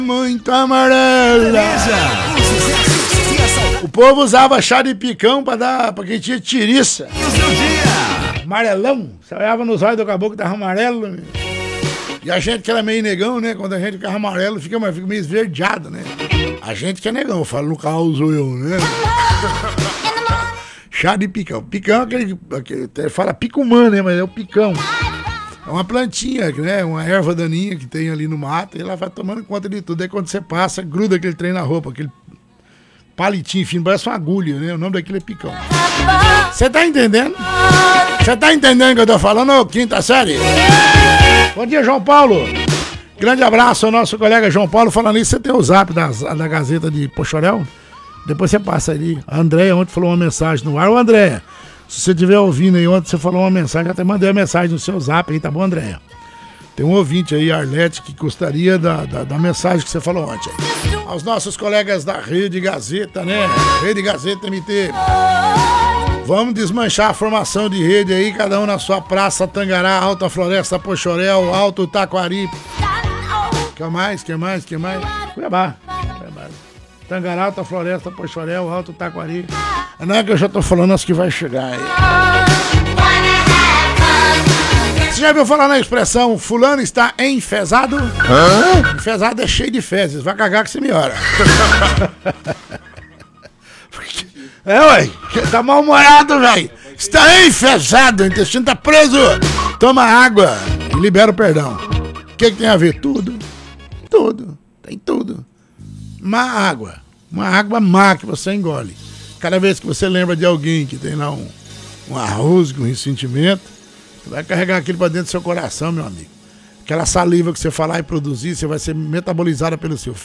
Muito amarela. O povo usava chá de picão pra quem tinha tiriça. Amarelão. Você olhava nos olhos do caboclo que tava amarelo. E a gente que era meio negão, né? Quando a gente ficava amarelo, fica meio esverdeado, né? A gente que é negão, eu falo no caso eu, né? Chá de picão. Picão é aquele fala picumã, né? Mas é o picão. É uma plantinha, né? Uma erva daninha que tem ali no mato e ela vai tomando conta de tudo. Aí quando você passa, gruda aquele trem na roupa, aquele palitinho fino, parece uma agulha, né? O nome daquilo é picão. Você tá entendendo? Você tá entendendo o que eu tô falando, ô quinta série? Bom dia, João Paulo. Grande abraço ao nosso colega João Paulo. Falando isso, você tem o zap da Gazeta de Pochorel? Depois você passa ali. A Andréia ontem falou uma mensagem no ar. Ô, Andréia, se você estiver ouvindo aí ontem, você falou uma mensagem. Já até mandei a mensagem no seu zap aí, tá bom, Andréia? Tem um ouvinte aí, Arlete, que gostaria da mensagem que você falou ontem. Aos nossos colegas da Rede Gazeta, né? Rede Gazeta MT. Vamos desmanchar a formação de rede aí, cada um na sua praça, Tangará, Alta Floresta, Pochorel, Alto Taquari. Que mais? Cuiabá. Tangará, Alta Floresta, Pochorel, Alto Taquari. Não é que eu já tô falando as que vai chegar aí. Você já viu falar na expressão fulano está enfesado? Hã? Enfesado é cheio de fezes, vai cagar que se melhora. É, ué, tá mal-humorado, velho. Está enfesado, o intestino tá preso. Toma água e libera o perdão. O que tem a ver? Tudo. Tem tudo. Uma água má que você engole. Cada vez que você lembra de alguém que tem lá um arroz, um ressentimento, você vai carregar aquilo pra dentro do seu coração, meu amigo. Aquela saliva que você falar e produzir, você vai ser metabolizada pelo seu